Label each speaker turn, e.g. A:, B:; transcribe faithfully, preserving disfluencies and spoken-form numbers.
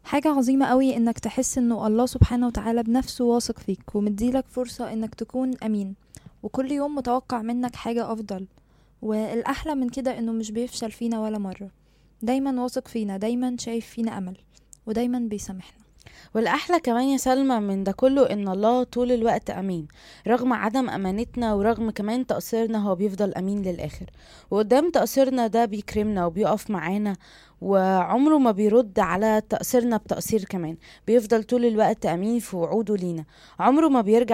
A: حاجة عظيمة قوي انك تحس انه الله سبحانه وتعالى بنفسه واثق فيك ومديلك فرصة انك تكون امين، وكل يوم متوقع منك حاجة افضل. والاحلى من كده انه مش بيفشل فينا ولا مرة، دايما واثق فينا، دايما شايف فينا امل، ودايما بيسامحنا.
B: والأحلى كمان يا سلمى من ده كله إن الله طول الوقت أمين، رغم عدم أمانتنا ورغم كمان تقصيرنا هو بيفضل أمين للآخر. وقدام تقصيرنا ده بيكرمنا وبيقف معانا، وعمره ما بيرد على تقصيرنا بتقصير. كمان بيفضل طول الوقت أمين في وعوده لينا، عمره ما بيرجع